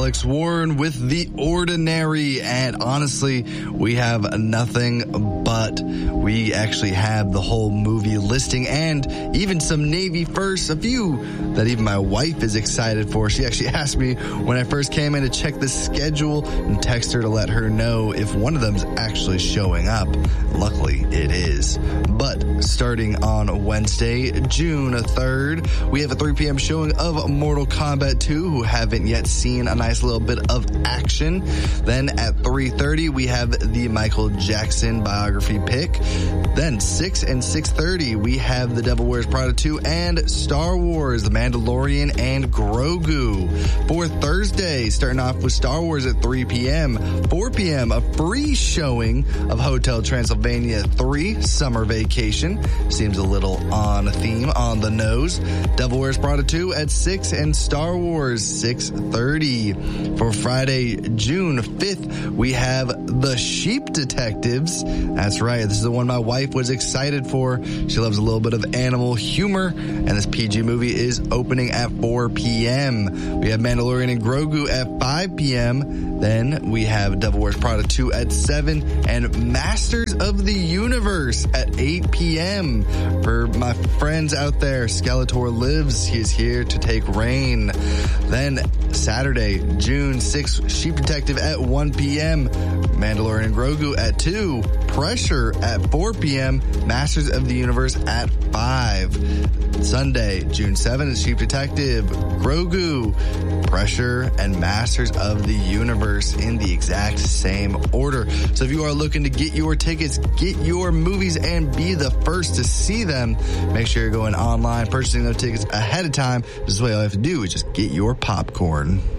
Alex Warren with The Ordinary. And honestly, we have nothing but, we actually have the whole movie listing and even some Navy firsts, a few that even my wife is excited for. She actually asked me when I first came in to check the schedule and text her to let her know if one of them's actually showing up. Luckily, it is. But starting on Wednesday, June 3rd, we have a 3 p.m. showing of Mortal Kombat 2, who haven't yet seen a nice little bit of action. Then at 3:30, we have the Michael Jackson biography pick. Then 6 and 6:30, we have The Devil Wears Prada 2 and Star Wars, The Mandalorian and Grogu. For Thursday, starting off with Star Wars at 3 p.m. 4 p.m., a free showing of Hotel Transylvania 3, Summer Vacation. Seems a little on theme, on the nose. Devil Wears Prada 2 at 6 and Star Wars 6:30. For Friday, June 5th, we have The Sheep Detectives. That's right. This is the one my wife was excited for. She loves a little bit of animal humor, and this PG movie is opening at 4 p.m. We have Mandalorian and Grogu at 5 p.m. Then we have Devil Wears Prada 2 at 7 and Masters of the Universe at 8 p.m. For my friends out there, Skeletor lives. He is here to take reign. Then Saturday, June 6th, Sheep Detective at 1 p.m. Mandalorian and Grogu at 2. Pressure at 4 p.m. Masters of the Universe at 5. Sunday, June 7th, Sheep Detective, Grogu, Pressure, and Masters of the Universe in the exact same order. So if you are looking to get your tickets, get your movies, and be the first to see them, make sure you're going online, purchasing those tickets ahead of time. This is what all you have to do is just get your popcorn.